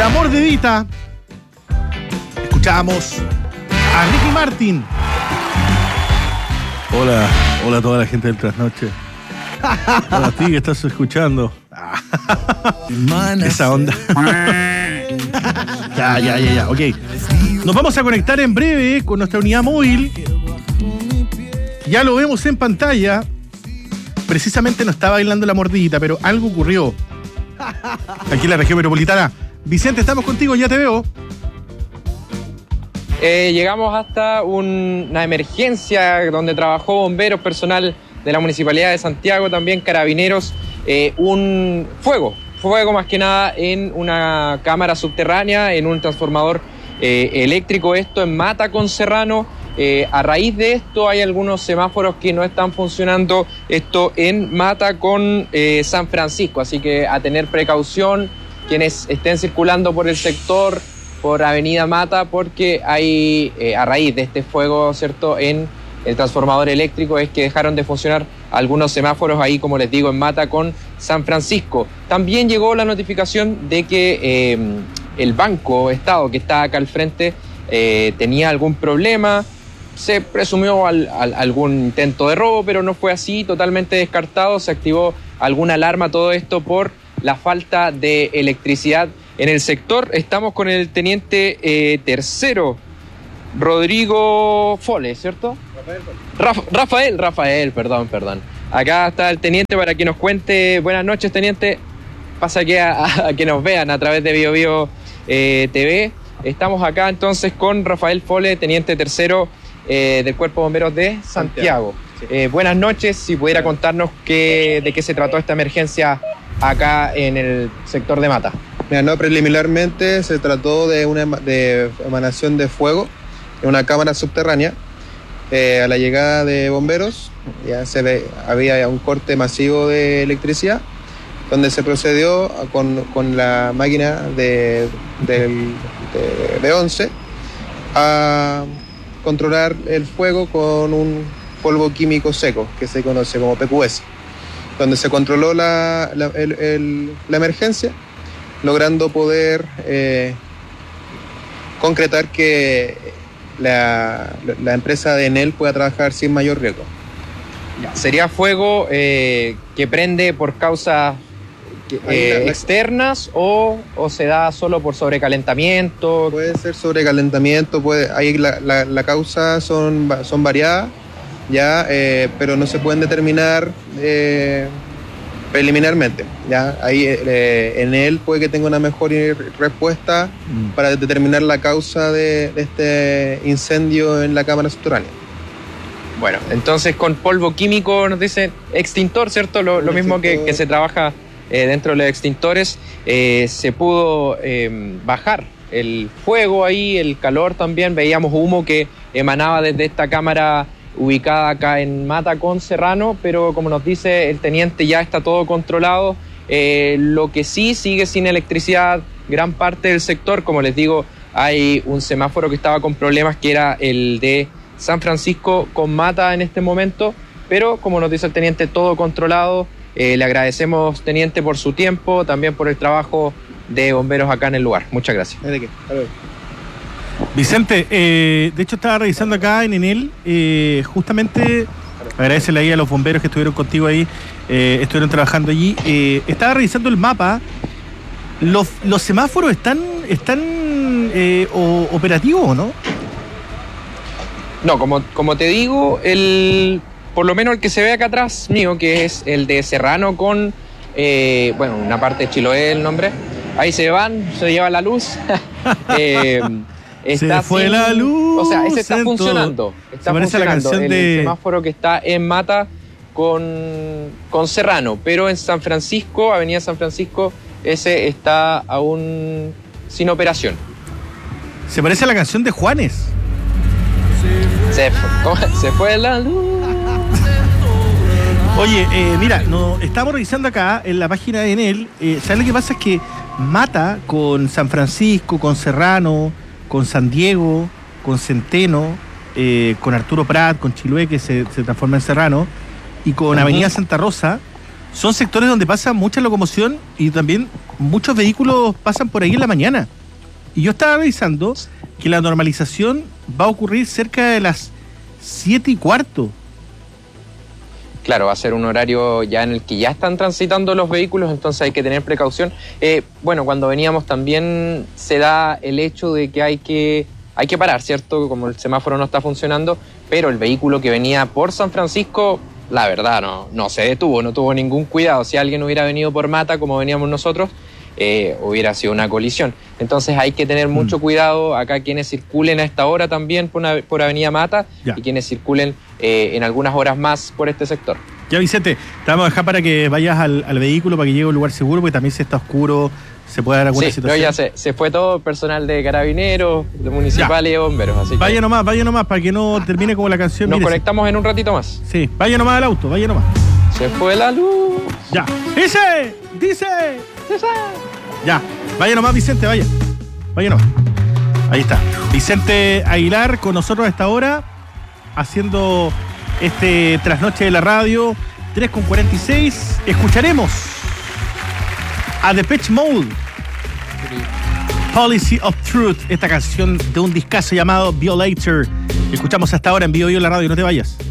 La mordidita. Escuchamos a Ricky Martin. Hola a toda la gente del Trasnoche. Hola a ti que estás escuchando. Esa onda. Ya, ok. Nos vamos a conectar en breve con nuestra unidad móvil. Ya lo vemos en pantalla. Precisamente no está bailando la mordidita, pero algo ocurrió aquí en la región metropolitana. Vicente, estamos contigo, ya te veo. Llegamos hasta una emergencia donde trabajó bomberos, personal de la Municipalidad de Santiago, también carabineros, un fuego más que nada en una cámara subterránea, en un transformador eléctrico, esto en Mata con Serrano. A raíz de esto hay algunos semáforos que no están funcionando, esto en Mata con San Francisco, así que a tener precaución quienes estén circulando por el sector, por Avenida Mata, porque hay, a raíz de este fuego, ¿cierto?, en el transformador eléctrico, es que dejaron de funcionar algunos semáforos ahí, como les digo, en Mata con San Francisco. También llegó la notificación de que el Banco Estado, que está acá al frente, tenía algún problema. Se presumió algún intento de robo, pero no fue así, totalmente descartado. Se activó alguna alarma, todo esto por la falta de electricidad en el sector. Estamos con el teniente tercero, Rodrigo Fole, ¿cierto? Rafael, perdón. Acá está el teniente para que nos cuente. Buenas noches, teniente. Pasa que a que nos vean a través de BioBio TV. Estamos acá entonces con Rafael Fole, teniente tercero del Cuerpo de Bomberos de Santiago. Sí. Buenas noches, si pudiera contarnos de qué se trató esta emergencia acá en el sector de Mata. Mira, no, preliminarmente se trató de emanación de fuego en una cámara subterránea. A la llegada de bomberos ya había un corte masivo de electricidad, donde se procedió con la máquina de B11 a controlar el fuego con un polvo químico seco que se conoce como PQS, donde se controló la emergencia, logrando poder concretar que la empresa de Enel pueda trabajar sin mayor riesgo. ¿Sería fuego que prende por causas externas o se da solo por sobrecalentamiento? Puede ser sobrecalentamiento, ahí la causa son variadas, ya, pero no se pueden determinar preliminarmente. Ya, ahí Enel puede que tenga una mejor respuesta para determinar la causa de este incendio en la cámara subterránea. Bueno, entonces con polvo químico nos dicen extintor, ¿cierto? Lo mismo que se trabaja dentro de los extintores. Se pudo bajar el fuego ahí, el calor también. Veíamos humo que emanaba desde esta cámara ubicada acá en Mata con Serrano, pero como nos dice el teniente, ya está todo controlado. Lo que sí sigue sin electricidad gran parte del sector. Como les digo, hay un semáforo que estaba con problemas, que era el de San Francisco con Mata en este momento, pero como nos dice el teniente, todo controlado. Le agradecemos, teniente, por su tiempo, también por el trabajo de bomberos acá en el lugar. Muchas gracias. ¿De qué? Vicente, de hecho estaba revisando acá en Enel, justamente agradecerle ahí a los bomberos que estuvieron contigo ahí, estuvieron trabajando allí. Estaba revisando el mapa. Los semáforos están operativos, ¿o no? No, como te digo, por lo menos el que se ve acá atrás mío, que es el de Serrano con, una parte de Chiloé el nombre, ahí se lleva la luz. Se fue la luz. O sea, ese está funcionando. Está funcionando el semáforo que está en Mata con Serrano, pero en San Francisco, Avenida San Francisco, ese está aún sin operación. Se parece a la canción de Juanes. Se fue la luz. Oye, mira, estamos revisando acá en la página de Enel. ¿Sabes lo que pasa? Es que Mata con San Francisco, con Serrano, con San Diego, con Centeno, con Arturo Prat, con Chiloé, que se transforma en Serrano, y con Avenida Santa Rosa, son sectores donde pasa mucha locomoción y también muchos vehículos pasan por ahí en la mañana. Y yo estaba revisando que la normalización va a ocurrir cerca de las 7:15. Claro, va a ser un horario ya en el que ya están transitando los vehículos, entonces hay que tener precaución. Bueno, cuando veníamos también se da el hecho de que hay que parar, ¿cierto? Como el semáforo no está funcionando, pero el vehículo que venía por San Francisco, la verdad, no se detuvo, no tuvo ningún cuidado. Si alguien hubiera venido por Mata, como veníamos nosotros, hubiera sido una colisión. Entonces hay que tener mucho cuidado acá quienes circulen a esta hora también por Avenida Mata y quienes circulen en algunas horas más por este sector. Ya, Vicente, te vamos a dejar para que vayas al vehículo, para que llegue a un lugar seguro, porque también si está oscuro se puede dar alguna situación. No, ya se fue todo el personal de carabineros, de municipales y de bomberos. Así vaya nomás, para que no termine como la canción. Nos conectamos en un ratito más. Sí, vaya nomás al auto, vaya nomás. Se fue la luz. Ya. Dice. Ya, vaya nomás, Vicente, vaya nomás. Ahí está, Vicente Aguilar con nosotros a esta hora, haciendo este trasnoche de la radio. 3:46, escucharemos a Depeche Mode, Policy of Truth, esta canción de un discazo llamado Violator. Escuchamos hasta ahora en Vivo la radio, no te vayas.